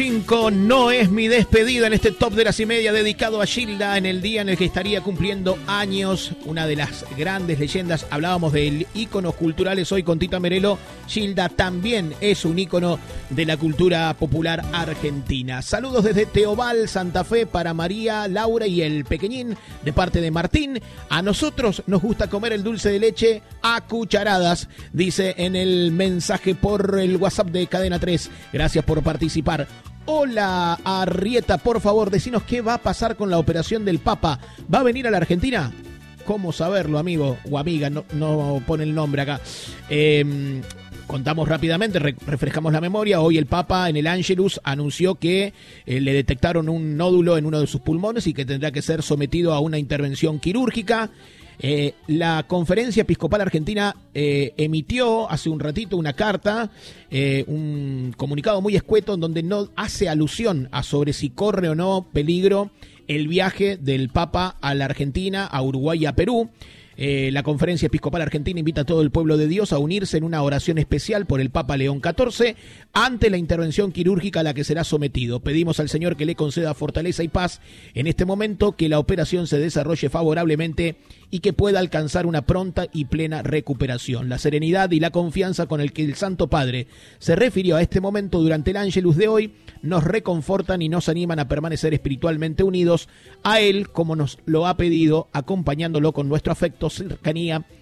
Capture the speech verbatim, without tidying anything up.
cinco no es mi despedida en este top de las y media dedicado a Gilda en el día en el que estaría cumpliendo años, una de las grandes leyendas. Hablábamos de íconos culturales hoy con Tita Merelo. Gilda también es un ícono de la cultura popular argentina. Saludos desde Teobal, Santa Fe, para María, Laura y el pequeñín de parte de Martín. A nosotros nos gusta comer el dulce de leche a cucharadas, dice en el mensaje por el WhatsApp de Cadena tres. Gracias por participar. Hola, Arrieta, por favor, decinos qué va a pasar con la operación del Papa. ¿Va a venir a la Argentina? ¿Cómo saberlo, amigo o amiga? No, no pone el nombre acá. Eh, contamos rápidamente, re- refrescamos la memoria. Hoy el Papa en el Angelus anunció que eh, le detectaron un nódulo en uno de sus pulmones y que tendrá que ser sometido a una intervención quirúrgica. Eh, la Conferencia Episcopal Argentina eh, emitió hace un ratito una carta, eh, un comunicado muy escueto en donde no hace alusión a sobre si corre o no peligro el viaje del Papa a la Argentina, a Uruguay y a Perú. Eh, la Conferencia Episcopal Argentina invita a todo el pueblo de Dios a unirse en una oración especial por el Papa León catorce ante la intervención quirúrgica a la que será sometido. Pedimos al Señor que le conceda fortaleza y paz en este momento, que la operación se desarrolle favorablemente y que pueda alcanzar una pronta y plena recuperación. La serenidad y la confianza con el que el Santo Padre se refirió a este momento durante el Ángelus de hoy nos reconfortan y nos animan a permanecer espiritualmente unidos a Él como nos lo ha pedido, acompañándolo con nuestro afecto, cercanía